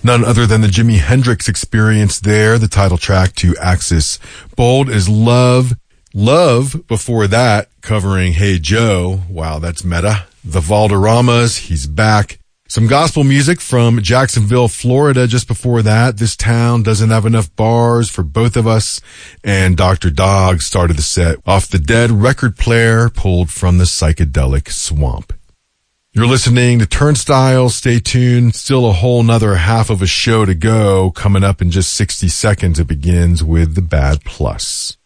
None other than the Jimi Hendrix Experience there, the title track to Axis. Bold as Love. Love, before that, covering Hey Joe. Wow, that's meta. The Valderramas, he's back. Some gospel music from Jacksonville, Florida just before that. This town doesn't have enough bars for both of us. And Dr. Dog started the set off the Dead record player pulled from the psychedelic swamp. You're listening to Turnstile. Stay tuned. Still a whole nother half of a show to go. Coming up in just 60 seconds, it begins with the Bad Plus.